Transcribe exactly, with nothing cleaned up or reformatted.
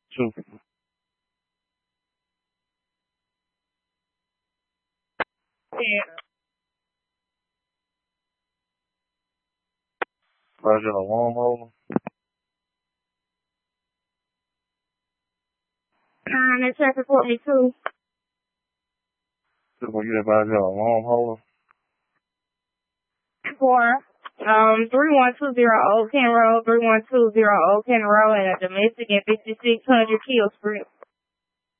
Two. Yeah. Roger, a wormhole. Um, it's traffic forty-two. Super, you advise you a wormhole. For um three one two zero Old Kent Road, three one two zero Old Kent Road, and a domestic at fifty-six hundred Kill Street.